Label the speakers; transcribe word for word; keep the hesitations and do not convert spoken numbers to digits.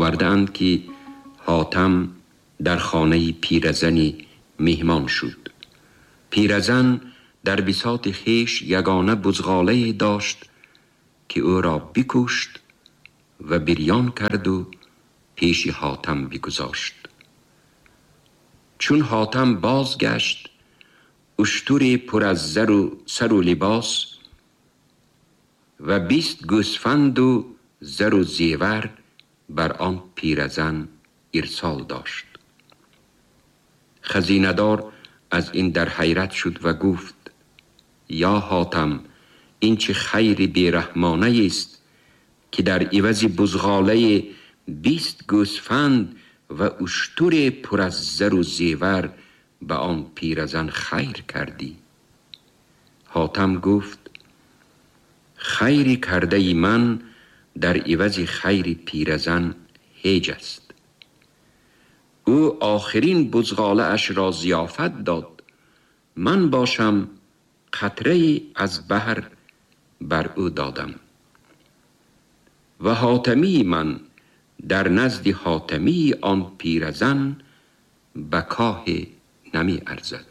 Speaker 1: آوردند که حاتم در خانه پیرزنی مهمان شد. پیرزن در بساط خویش یگانه بزغاله داشت که او را بکشت و بریان کرد و پیش حاتم بگذاشت. چون حاتم بازگشت، اشتر پر از زر و سر و لباس و بیست گوسفند و زر و زیور بر آن پیرزن ارسال داشت. خزیندار از این در حیرت شد و گفت: یا حاتم، این چه خیر بیرحمانه است که در عوض بزغاله بیست گوسفند و اشتر پر از زر و زیور به آن پیرزن خیر کردی. حاتم گفت: خیری کرده ای من در عوض خیر پیرزن هیچ است. او آخرین بزغاله اش را ضیافت داد، من باشم قطره از بحر بر او دادم و حاتمی من در نزد حاتمی آن پیرزن به کاه نمی ارزد.